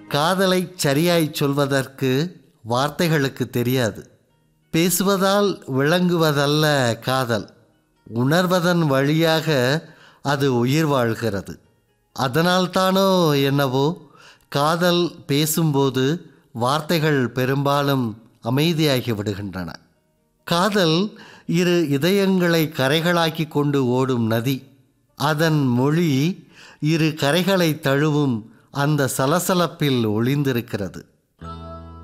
காதலை சரியாய் சொல்வதற்கு வார்த்தைகளுக்கு தெரியாது. பேசுவதால் விளங்குவதல்ல காதல், உணர்வதன் வழியாக அது உயிர் வாழ்கிறது. அதனால்தானோ என்னவோ காதல் பேசும்போது வார்த்தைகள் பெரும்பாலும் அமைதியாகி விடுகின்றன. காதல் இரு இதயங்களை கரைகளாக்கி கொண்டு ஓடும் நதி. அதன் மொழி இரு கரைகளை தழுவும் அந்த சலசலப்பில் ஒளிந்திருக்கிறது.